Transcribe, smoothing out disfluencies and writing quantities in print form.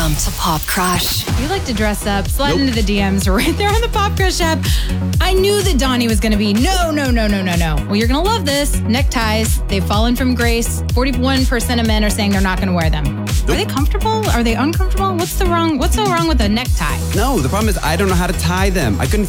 Welcome to Pop Crush. You like to dress up, slide into the DMs right there on the Pop Crush app. I knew that Donnie was going to be no. Well, you're going to love this. Neckties, they've fallen from grace. 41% of men are saying they're not going to wear them. Are they comfortable? Are they uncomfortable? What's so wrong with a necktie? No, the problem is I don't know how to tie them. I couldn't